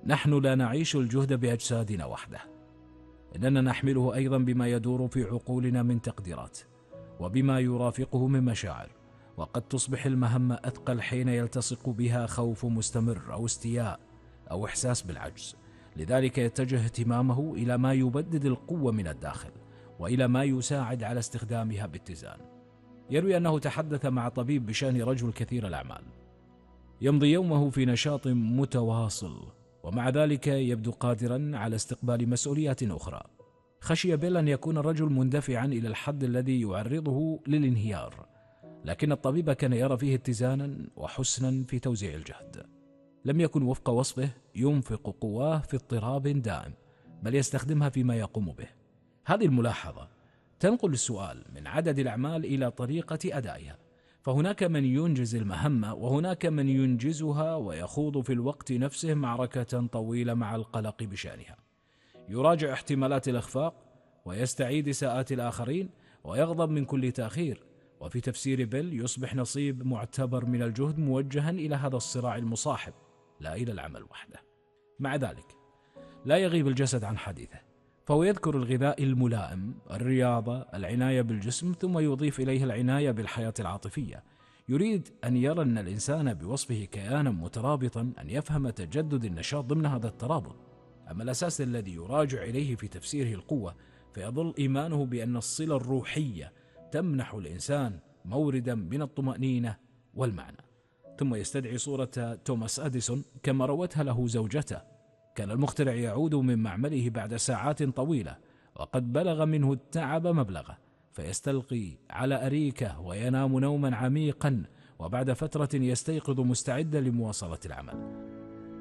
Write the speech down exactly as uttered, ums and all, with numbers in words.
نحن لا نعيش الجهد بأجسادنا وحده، إننا نحمله أيضا بما يدور في عقولنا من تقديرات، وبما يرافقه من مشاعر، وقد تصبح المهمة أثقل حين يلتصق بها خوف مستمر أو استياء أو إحساس بالعجز. لذلك يتجه اهتمامه إلى ما يبدد القوة من الداخل، وإلى ما يساعد على استخدامها باتزان. يروي أنه تحدث مع طبيب بشأن رجل كثير الأعمال يمضي يومه في نشاط متواصل، ومع ذلك يبدو قادرا على استقبال مسؤوليات أخرى. خشي بيل أن يكون الرجل مندفعا إلى الحد الذي يعرضه للانهيار، لكن الطبيب كان يرى فيه اتزانا وحسنا في توزيع الجهد. لم يكن وفق وصفه ينفق قواه في اضطراب دائم، بل يستخدمها فيما يقوم به. هذه الملاحظة تنقل السؤال من عدد الأعمال إلى طريقة أدائها، فهناك من ينجز المهمة وهناك من ينجزها ويخوض في الوقت نفسه معركة طويلة مع القلق بشأنها. يراجع احتمالات الإخفاق ويستعيد إساءات الآخرين ويغضب من كل تأخير. وفي تفسير بيل يصبح نصيب معتبر من الجهد موجها إلى هذا الصراع المصاحب، لا إلى العمل وحده. مع ذلك لا يغيب الجسد عن حديثه، فهو يذكر الغذاء الملائم، الرياضة، العناية بالجسم، ثم يضيف إليه العناية بالحياة العاطفية. يريد أن يرى أن الإنسان بوصفه كيانا مترابطا، أن يفهم تجدد النشاط ضمن هذا الترابط. أما الأساس الذي يراجع إليه في تفسيره القوة، فيظل إيمانه بأن الصلة الروحية تمنح الإنسان موردا من الطمأنينة والمعنى. ثم يستدعي صورة توماس أديسون كما روتها له زوجته. كان المخترع يعود من معمله بعد ساعات طويلة وقد بلغ منه التعب مبلغه، فيستلقي على أريكة وينام نوما عميقا، وبعد فترة يستيقظ مستعدا لمواصلة العمل.